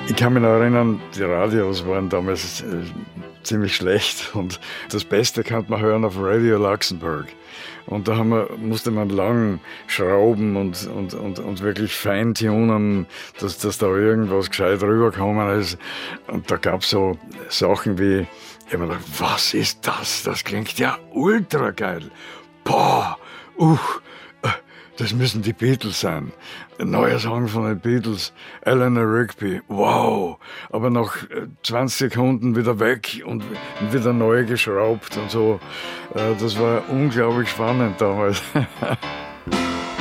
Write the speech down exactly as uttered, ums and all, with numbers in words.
Ich kann mich noch erinnern, die Radios waren damals äh, ziemlich schlecht und das Beste konnte man hören auf Radio Luxemburg. Und da haben wir, musste man lang schrauben und, und, und, und wirklich feintunen, dass, dass da irgendwas gescheit rübergekommen ist. Und da gab es so Sachen wie, ich hab mir gedacht, was ist das? Das klingt ja ultra geil. Boah, uh, das müssen die Beatles sein. Ein neuer Song von den Beatles, Eleanor Rigby. Wow. Aber nach zwanzig Sekunden wieder weg und wieder neu geschraubt und so. Das war unglaublich spannend damals.